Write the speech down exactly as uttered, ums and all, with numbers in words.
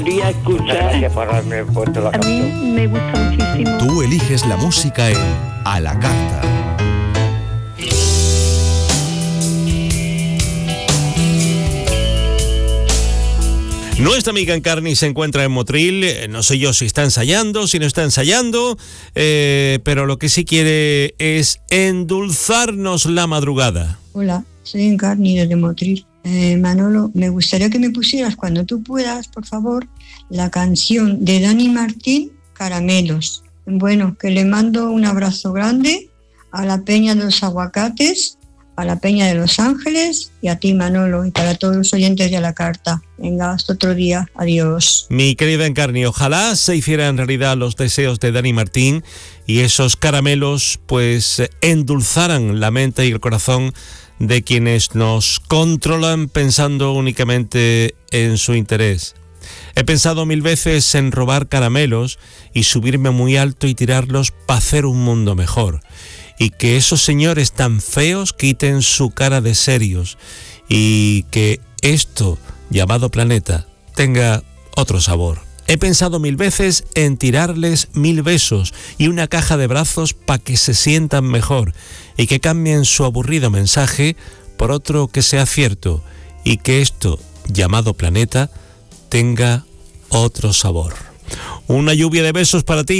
Quería escuchar. Gracias por haberme puesto la A mí canción. me gusta muchísimo. Tú eliges la música en A la Carta. Nuestra amiga Encarni se encuentra en Motril, no sé yo si está ensayando, si no está ensayando, eh, pero lo que sí quiere es endulzarnos la madrugada. Hola, soy Encarni desde Motril. Eh, Manolo, me gustaría que me pusieras cuando tú puedas, por favor, la canción de Dani Martín, Caramelos. Bueno, que le mando un abrazo grande a la Peña de los Aguacates, a la Peña de Los Ángeles y a ti, Manolo, y para todos los oyentes de A la Carta. Venga, hasta otro día. Adiós. Mi querida Encarni, ojalá se hicieran realidad los deseos de Dani Martín y esos caramelos pues endulzaran la mente y el corazón de quienes nos controlan pensando únicamente en su interés. He pensado mil veces en robar caramelos y subirme muy alto y tirarlos para hacer un mundo mejor. Y que esos señores tan feos quiten su cara de serios y que esto, llamado planeta, tenga otro sabor. He pensado mil veces en tirarles mil besos y una caja de brazos para que se sientan mejor y que cambien su aburrido mensaje por otro que sea cierto y que esto, llamado planeta, tenga otro sabor. Una lluvia de besos para ti.